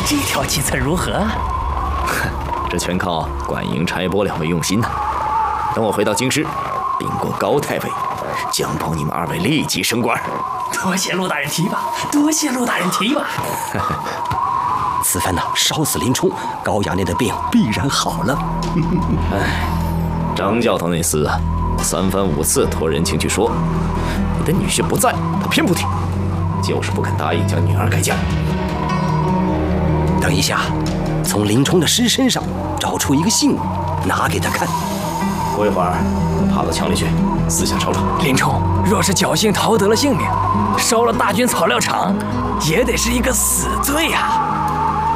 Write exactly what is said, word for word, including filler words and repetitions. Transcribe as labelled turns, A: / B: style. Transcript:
A: 这条计策如何？
B: 哼，这全靠管营、差拨两位用心呐。等我回到京师，禀过高太尉，将保你们二位立即升官。
A: 多谢陆大人提拔，多谢陆大人提拔。
C: 此番呢，烧死林冲，高衙内的病必然好了。
B: 哎，张教头那厮啊，三番五次托人情去说，你的女婿不在，他偏不听，就是不肯答应将女儿改嫁。
C: 等一下，从林冲的尸身上找出一个信物，拿给他看。
B: 过一会儿，我爬到墙里去，四下抄找。
A: 林冲若是侥幸逃得了性命，烧了大军草料场，也得是一个死罪呀、啊。